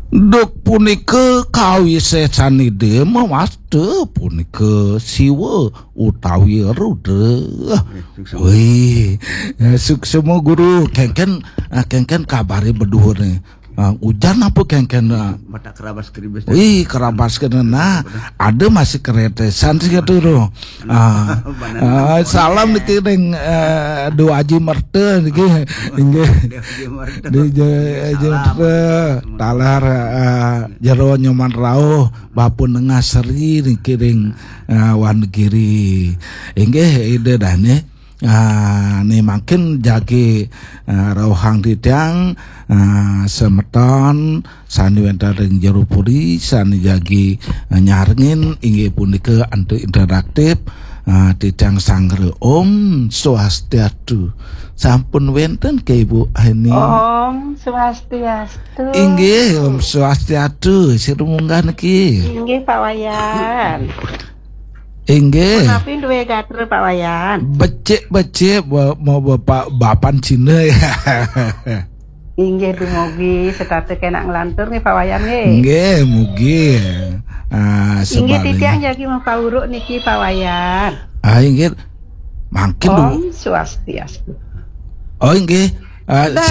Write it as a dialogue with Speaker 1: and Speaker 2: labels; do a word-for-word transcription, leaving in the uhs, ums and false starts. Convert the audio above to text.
Speaker 1: Duk punika kawise sanide mawaste punika siwa utawi Rudra. Wih, suksema guru kengken kengken kabari beduhur nih. Uh, hujan apa kengken uh,
Speaker 2: mata kerabas keribas.
Speaker 1: Wih, kerabas kena ada masih keretesan sih gitu loh. Uh, uh, salam dikiring uh, dua aji merte niki nggih. Di jere talar uh, jero nyoman rauh bapun tengah seri dikiring uh, wan kiri. Nggih ide dane Uh, ni makin jagi uh, rauhang didang uh, semeton sani wentaring jerupuri sani jagi uh, nyarengin inggih punika antu interaktif uh, didang sangre Om Swastiastu sampun wenten ke Ibu Hani.
Speaker 3: Om Swastiastu.
Speaker 1: Inggih Om Swastiastu sirumunggah niki.
Speaker 3: Inggih Pak Wayan.
Speaker 1: Inggih.
Speaker 3: Tapi duwe gater Pak Wayan.
Speaker 1: Becik-becik mau bapak bapan Cina ya.
Speaker 3: Inggih dumugi setate kena ngelantur nih Pak Wayan nggih.
Speaker 1: Inggih mugi. Ah
Speaker 3: inggih titiang jagi mau kauruk niki Pak Wayan.
Speaker 1: Ah inggih mangkin
Speaker 3: Om Swastiastu.
Speaker 1: Oh inggih. Uh,